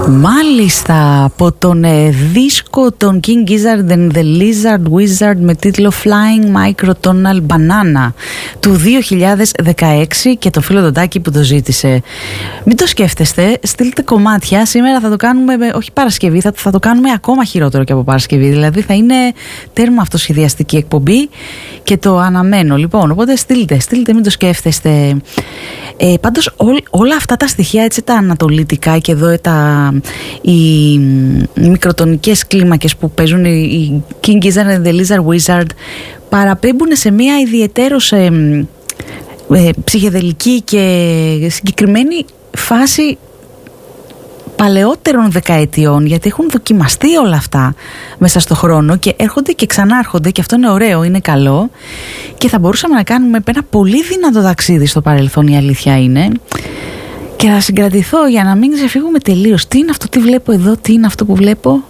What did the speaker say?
Μάλιστα, από τον δίσκο των King Gizzard and the Lizard Wizard με τίτλο Flying Microtonal Banana του 2016 και το φίλο Δοντάκη που το ζήτησε. Μην το σκέφτεστε, στείλτε κομμάτια. Σήμερα θα το κάνουμε, όχι Παρασκευή, θα το κάνουμε ακόμα χειρότερο και από Παρασκευή. Δηλαδή θα είναι τέρμα αυτοσχεδιαστική εκπομπή και το αναμένω. Λοιπόν, οπότε στείλτε, μην το σκέφτεστε. Πάντως όλα αυτά τα στοιχεία, έτσι τα ανατολίτικα και εδώ οι μικροτονικές κλίμακες που παίζουν οι King Gizzard and the Lizard Wizard παραπέμπουν σε μια ιδιαιτέρως ψυχεδελική και συγκεκριμένη φάση παλαιότερων δεκαετιών, γιατί έχουν δοκιμαστεί όλα αυτά μέσα στο χρόνο και έρχονται και ξανάρχονται και αυτό είναι ωραίο, είναι καλό και θα μπορούσαμε να κάνουμε ένα πολύ δυνατό ταξίδι στο παρελθόν, η αλήθεια είναι. Και θα συγκρατηθώ για να μην ξεφύγουμε τελείως. Τι είναι αυτό, τι βλέπω εδώ, τι είναι αυτό που βλέπω.